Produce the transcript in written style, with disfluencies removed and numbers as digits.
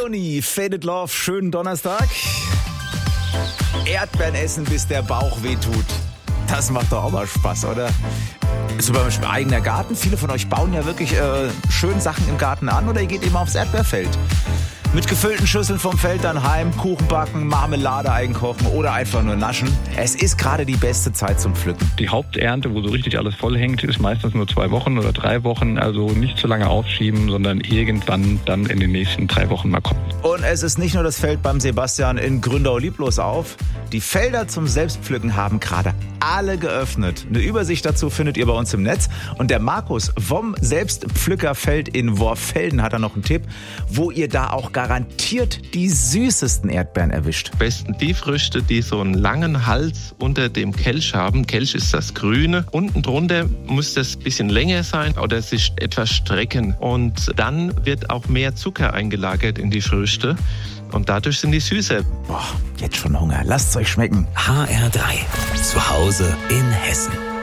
Leonie, Faded Love, schönen Donnerstag. Erdbeeren essen, bis der Bauch wehtut. Das macht doch auch mal Spaß, oder? Ist zum Beispiel eigener Garten. Viele von euch bauen ja wirklich schön Sachen im Garten an oder ihr geht eben aufs Erdbeerfeld. Mit gefüllten Schüsseln vom Feld dann heim, Kuchen backen, Marmelade einkochen oder einfach nur naschen. Es ist gerade die beste Zeit zum Pflücken. Die Haupternte, wo so richtig alles voll hängt, ist meistens nur 2 Wochen oder 3 Wochen. Also nicht zu lange aufschieben, sondern irgendwann dann in den nächsten 3 Wochen mal kommen. Und es ist nicht nur das Feld beim Sebastian in Gründau lieblos auf. Die Felder zum Selbstpflücken haben gerade alle geöffnet. Eine Übersicht dazu findet ihr bei uns im Netz. Und der Markus vom Selbstpflückerfeld in Worfelden hat da noch einen Tipp, wo ihr da auch garantiert die süßesten Erdbeeren erwischt. Am besten die Früchte, die so einen langen Hals unter dem Kelch haben. Kelch ist das Grüne. Unten drunter muss das ein bisschen länger sein oder sich etwas strecken. Und dann wird auch mehr Zucker eingelagert in die Früchte. Und dadurch sind die süßer. Boah, jetzt schon Hunger. Lasst's euch schmecken. HR3. Zu Hause in Hessen.